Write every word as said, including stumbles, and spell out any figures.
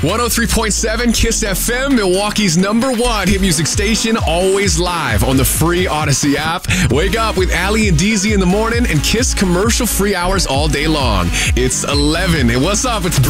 one oh three point seven Kiss F M, Milwaukee's number one hit music station, always live on the free Odyssey app. Wake up with Ali and D Z in the morning and Kiss commercial free hours all day long. It's eleven. And what's up? It's